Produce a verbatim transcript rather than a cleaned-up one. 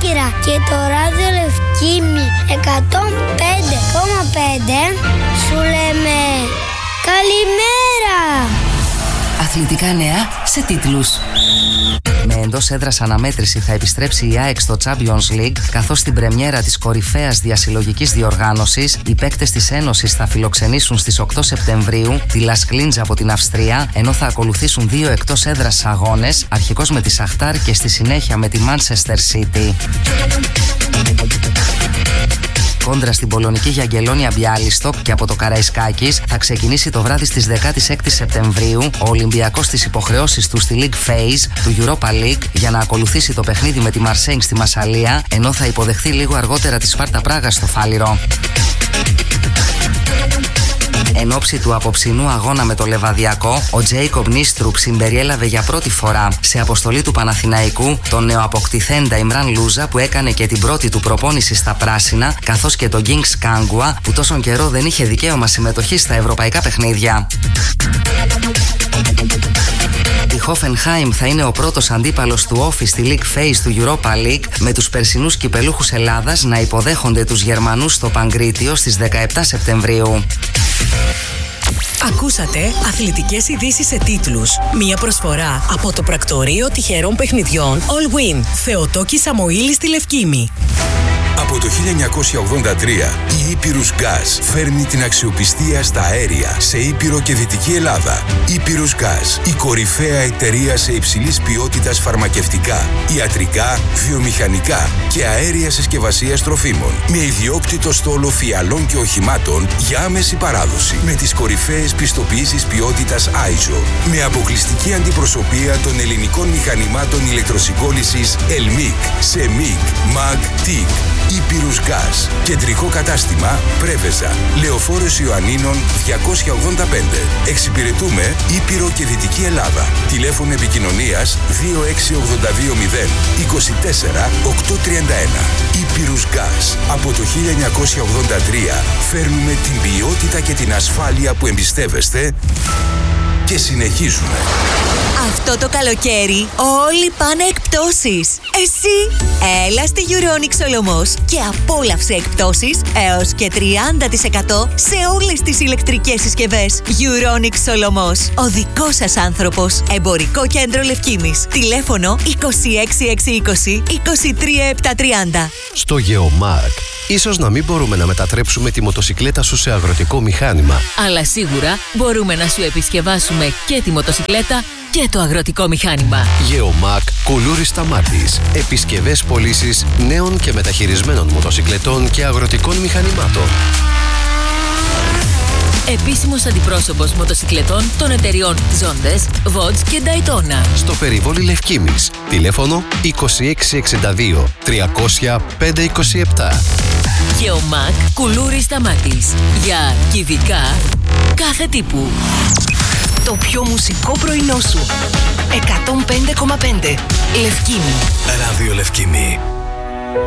Κέρκυρα και το ράδιο Λευκήμι εκατόν πέντε κόμμα πέντε σου λέμε καλημέρα. Αθλητικά νέα σε τίτλους. Με εντός έδρας αναμέτρηση θα επιστρέψει η ΑΕΚ στο Champions League, καθώς στην πρεμιέρα της κορυφαίας διασυλλογικής διοργάνωσης οι παίκτες της Ένωσης θα φιλοξενήσουν στις οκτώ Σεπτεμβρίου τη Las Klins από την Αυστρία, ενώ θα ακολουθήσουν δύο εκτός έδρας αγώνες, αρχικώς με τη Σαχτάρ και στη συνέχεια με τη Manchester City. Κόντρα στην πολωνική Γιαγκελόνια Μπιάλιστοκ και από το Καραϊσκάκης θα ξεκινήσει το βράδυ στις δεκαέξι Σεπτεμβρίου ο Ολυμπιακός στις υποχρεώσεις του στη League Phase του Europa League για να ακολουθήσει το παιχνίδι με τη Μαρσέιγ στη Μασσαλία, ενώ θα υποδεχθεί λίγο αργότερα τη Σπάρτα Πράγα στο Φάληρο. Εν όψη του απόψινού αγώνα με το Λεβαδιακό, ο Τζέικομπ Νίστρουπ συμπεριέλαβε για πρώτη φορά σε αποστολή του Παναθηναϊκού τον νεοαποκτηθέντα Ιμράν Λούζα, που έκανε και την πρώτη του προπόνηση στα πράσινα, καθώς και τον Γκίνγκ Σκάνγκουα, που τόσον καιρό δεν είχε δικαίωμα συμμετοχής στα ευρωπαϊκά παιχνίδια. Η Hoffenheim θα είναι ο πρώτος αντίπαλος του Όφη στη League Phase του Europa League, με τους περσινούς κυπελούχους Ελλάδας να υποδέχονται τους Γερμανούς στο Παγκρίτιο στις δεκαεπτά Σεπτεμβρίου. Ακούσατε αθλητικές ειδήσεις σε τίτλους. Μία προσφορά από το πρακτορείο τυχερών παιχνιδιών All Win. Θεοτόκη Σαμοήλη στη Λευκήμη. Από το χίλια εννιακόσια ογδόντα τρία η Ήπειρος Gas φέρνει την αξιοπιστία στα αέρια σε Ήπειρο και Δυτική Ελλάδα. Ήπειρος Gas, η κορυφαία εταιρεία σε υψηλής ποιότητας φαρμακευτικά, ιατρικά, βιομηχανικά και αέρια συσκευασίας τροφίμων. Με ιδιόκτητο στόλο φιαλών και οχημάτων για άμεση παράδοση. Με τις κορυφαίες πιστοποιήσεις ποιότητας άισο. Με αποκλειστική αντιπροσωπεία των ελληνικών μηχανημάτων ηλεκτροσυγκόλλησης Ελμίκ, Σεμίκ, Μαγ, Τικ. Ήπειρος Gas. Κεντρικό κατάστημα Πρέβεζα. Λεωφόρος Ιωαννίνων διακόσια ογδόντα πέντε. Εξυπηρετούμε Ήπειρο και Δυτική Ελλάδα. Τηλέφωνο επικοινωνίας δύο έξι ογδόντα δύο μηδέν είκοσι τέσσερα οκτακόσια τριάντα ένα. Ήπειρος Gas. Από το χίλια εννιακόσια ογδόντα τρία φέρνουμε την ποιότητα και την ασφάλεια που εμπιστεύεστε και συνεχίζουμε. Αυτό το καλοκαίρι όλοι πάνε εκπτώσεις. Εσύ έλα στη Euronic Solomos και απόλαυσε εκπτώσεις έως και τριάντα τοις εκατό σε όλες τις ηλεκτρικές συσκευές. Euronic Solomos, ο δικός σας άνθρωπος. Εμπορικό κέντρο Λευκήμης. Τηλέφωνο είκοσι έξι εξακόσια είκοσι είκοσι τρία επτακόσια τριάντα. Στο Geomark, ίσως να μην μπορούμε να μετατρέψουμε τη μοτοσικλέτα σου σε αγροτικό μηχάνημα, αλλά σίγουρα μπορούμε να σου επισκευάσουμε και τη μοτοσικλέτα και το αγροτικό μηχάνημα. Geomark Κουλούρης Σταμάτης. Επισκευές πωλήσεις νέων και μεταχειρισμένων μοτοσικλετών και αγροτικών μηχανημάτων. Επίσημος αντιπρόσωπος μοτοσικλετών των εταιριών Zondes, Vodz και Daytona. Στο περιβόλι Λευκήμης. Τηλέφωνο είκοσι έξι εξήντα δύο τριακόσια πέντε είκοσι επτά. Geomark Κουλούρης Σταμάτης. Για κυβικά κάθε τύπου. Το πιο μουσικό πρωινό σου. εκατόν πέντε κόμμα πέντε. Λευκήμη. Ράδιο Λευκήμη.